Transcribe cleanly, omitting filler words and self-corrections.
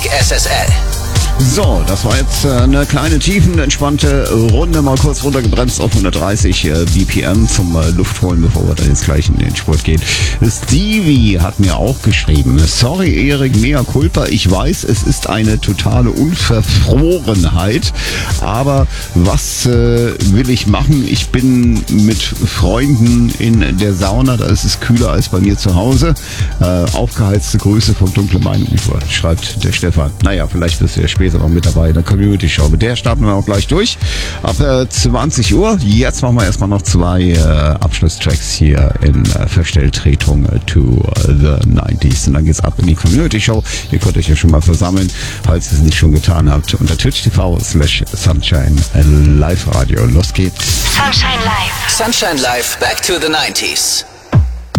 Classic SSL. So, das war jetzt eine kleine tiefenentspannte Runde, mal kurz runtergebremst auf 130 BPM zum Luft holen, bevor wir dann jetzt gleich in den Sport gehen. Stevie hat mir auch geschrieben, sorry Erik, mea culpa, ich weiß, es ist eine totale Unverfrorenheit, aber was will ich machen? Ich bin mit Freunden in der Sauna, da ist es kühler als bei mir zu Hause. Aufgeheizte Grüße vom dunklen Mainufer, schreibt der Stefan. Naja, vielleicht wirst du ja später noch mit dabei in der Community Show. Mit der starten wir auch gleich durch. Ab 20 Uhr. Jetzt machen wir erstmal noch 2 Abschlusstracks hier in Verstelltretung to the 90s. Und dann geht's ab in die Community Show. Ihr könnt euch ja schon mal versammeln, falls ihr es nicht schon getan habt. Unter twitch.tv/Sunshine Live Radio. Los geht's. Sunshine Live. Sunshine Live, back to the 90s.